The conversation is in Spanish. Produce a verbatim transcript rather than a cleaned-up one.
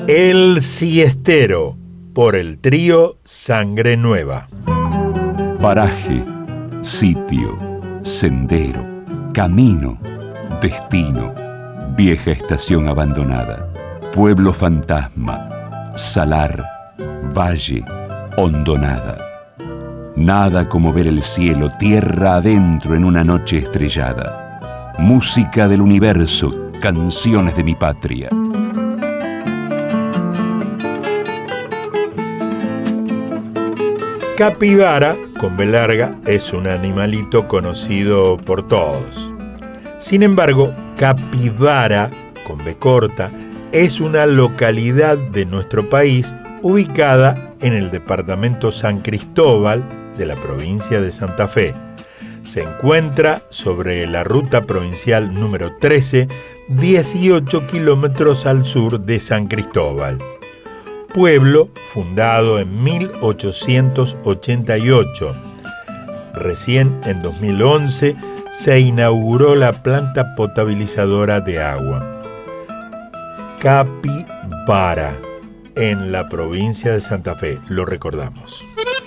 El Siestero, por el trío Sangre Nueva. Paraje, sitio, sendero, camino, destino, vieja estación abandonada, pueblo fantasma, salar, valle, hondonada. Nada como ver el cielo tierra adentro en una noche estrellada. Música del universo, canciones de mi patria. Capibara, con B larga, es un animalito conocido por todos. Sin embargo, Capibara, con B corta, es una localidad de nuestro país ubicada en el departamento San Cristóbal de la provincia de Santa Fe. Se encuentra sobre la ruta provincial número trece, dieciocho kilómetros al sur de San Cristóbal. Pueblo fundado en mil ochocientos ochenta y ocho. Recién en dos mil once se inauguró la planta potabilizadora de agua. Capibara, en la provincia de Santa Fe, lo recordamos.